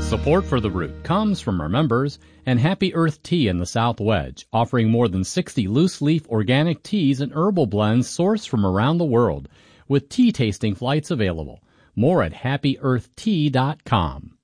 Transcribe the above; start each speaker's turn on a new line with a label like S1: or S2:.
S1: Support for The Root comes from our members and Happy Earth Tea in the South Wedge, offering more than 60 loose-leaf organic teas and herbal blends sourced from around the world, with tea tasting flights available. More at happyearthtea.com.